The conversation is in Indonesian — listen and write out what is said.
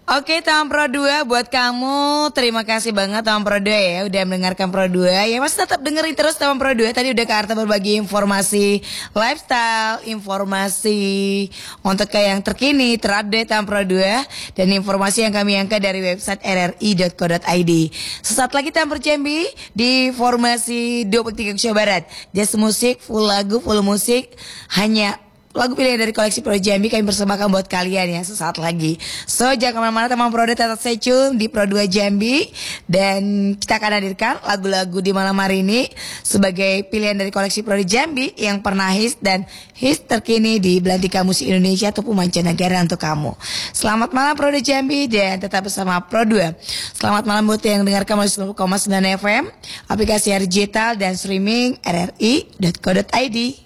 Oke, Taman Pro 2 buat kamu. Terima kasih banget Taman Pro 2 ya udah mendengarkan Pro 2. Ya masih tetap dengerin terus Taman Pro 2. Tadi udah Kak Arta berbagi informasi lifestyle, informasi untuk kayak yang terkini, terupdate Taman Pro 2 dan informasi yang kami angkat dari website rri.co.id. Sesaat lagi Taman Pro Jambi di formasi 23 Jawa Barat. Jazz musik, full lagu, full musik, hanya lagu pilihan dari koleksi Pro Jambi kami persembahkan buat kalian ya sesaat lagi. So jangan kemana-mana teman Pro 2, tetap stay tune di Pro 2 Jambi. Dan kita akan hadirkan lagu-lagu di malam hari ini sebagai pilihan dari koleksi Pro 2 Jambi yang pernah hits dan hits terkini di belantika musik Indonesia ataupun mancanegara untuk kamu. Selamat malam Pro 2 Jambi dan tetap bersama Pro 2. Selamat malam buat yang dengarkan melalui 10,9 FM, aplikasi digital dan streaming rri.co.id.